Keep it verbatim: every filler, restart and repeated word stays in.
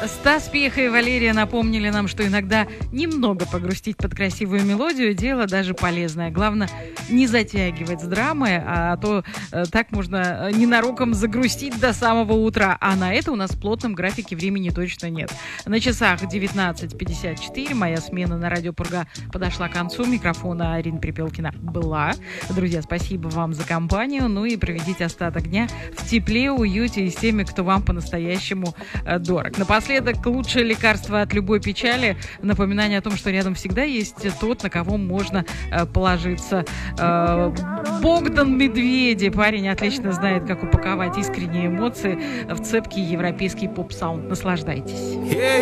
Стас Пьеха и Валерия напомнили нам, что иногда немного погрустить под красивую мелодию – дело даже полезное. Главное, не затягивать с драмой, а то э, так можно ненароком загрустить до самого утра. А на это у нас в плотном графике времени точно нет. На часах девятнадцать пятьдесят четыре. Моя смена на Радио Пурга подошла к концу. Микрофона Арина Припелкина была. Друзья, спасибо вам за компанию. Ну и проведите остаток дня в тепле, уюте и с теми, кто вам по-настоящему э, дорог. Напоследок, лучшее лекарство от любой печали – напоминание о том, что рядом всегда есть тот, на кого можно э, положиться. Э, Богдан Медведи. Парень отлично знает, как упаковать искренние эмоции в цепкий европейский поп-саунд. Наслаждайтесь.